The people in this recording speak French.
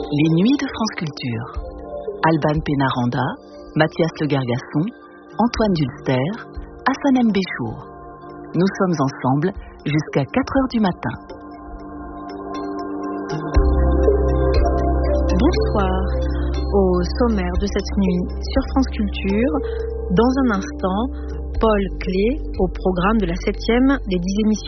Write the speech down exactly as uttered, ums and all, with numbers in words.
Les Nuits de France Culture. Alban Pénaranda, Mathias Le Gargasson, Antoine Dulster, Hassan M. Béchour. Nous sommes ensemble jusqu'à quatre heures du matin. Bonsoir. Au sommaire de cette nuit sur France Culture, dans un instant, Paul Clé au programme de la septième des dix émissions